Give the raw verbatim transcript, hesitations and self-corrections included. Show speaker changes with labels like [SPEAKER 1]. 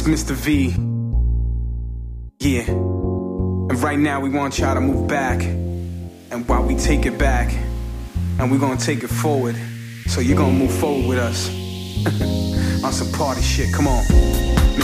[SPEAKER 1] Mister V. Yeah. And right now we want y'all to move back. And while we take it back, and we're gonna take it forward. So you're gonna move forward with us. On some party shit, come on.